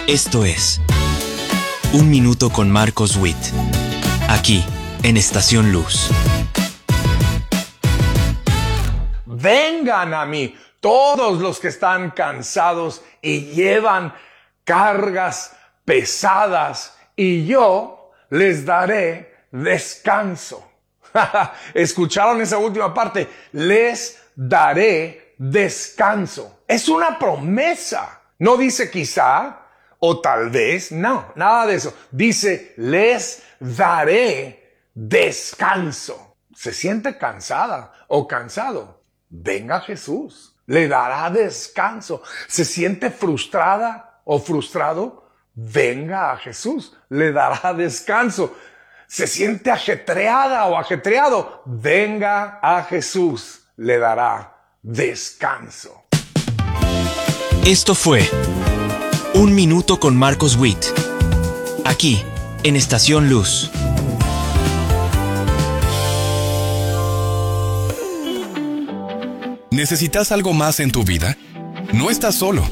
Esto es Un Minuto con Marcos Witt, aquí en Estación Luz. Vengan a mí todos los que están cansados y llevan cargas pesadas, y yo les daré descanso. ¿Escucharon esa última parte? Les daré descanso. Es una promesa. No dice quizá o tal vez, no, nada de eso. Dice, les daré descanso. ¿Se siente cansada o cansado? Venga Jesús, le dará descanso. ¿Se siente frustrada o frustrado? Venga a Jesús, le dará descanso. ¿Se siente ajetreada o ajetreado? Venga a Jesús, le dará descanso. Esto fue Un Minuto con Marcos Witt, aquí en Estación Luz. ¿Necesitas algo más en tu vida? No estás solo.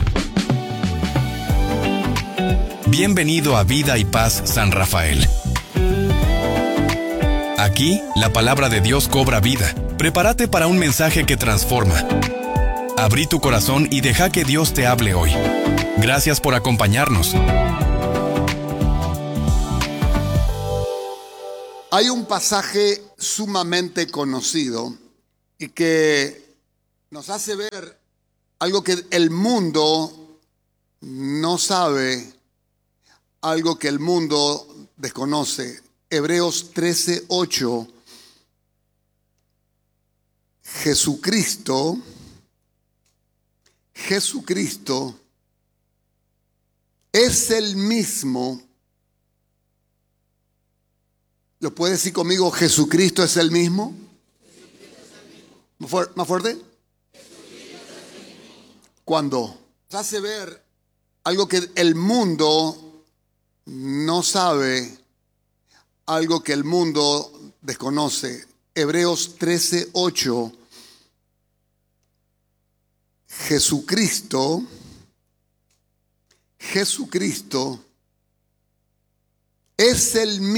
Bienvenido a Vida y Paz San Rafael. Aquí, la palabra de Dios cobra vida. Prepárate para un mensaje que transforma. Abrí tu corazón y deja que Dios te hable hoy. Gracias por acompañarnos. Hay un pasaje sumamente conocido y que nos hace ver algo que el mundo no sabe, algo que el mundo desconoce. Hebreos 13:8. Jesucristo es el mismo. ¿Lo puede decir conmigo? Jesucristo es el mismo. ¿Más fuerte? Cuando nos hace ver algo que el mundo no sabe, algo que el mundo desconoce. Hebreos 13:8. Jesucristo es el mismo.